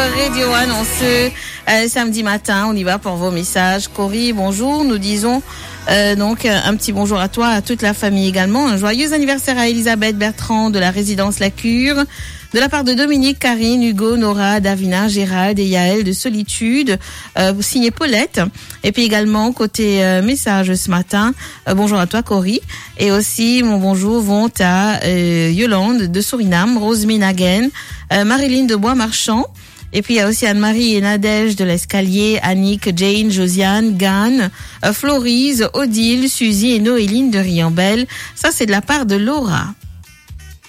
Radio One en ce samedi matin. On y va pour vos messages. Cory, bonjour. Nous disons donc un petit bonjour à toi, à toute la famille également. Un joyeux anniversaire à Elisabeth Bertrand de la résidence La Cure. De la part de Dominique, Karine, Hugo, Nora, Davina, Gérald et Yaël de Solitude, signé Paulette. Et puis également, côté message ce matin, bonjour à toi Cory. Et aussi, mon bonjour vont à Yolande de Suriname, Rosemine Hagen, Marilyn de Bois-Marchand. Et puis il y a aussi Anne-Marie et Nadège de l'Escalier, Annick, Jane, Josiane, Gann, Florise, Odile, Suzy et Noéline de Riambel. Ça, c'est de la part de Laura.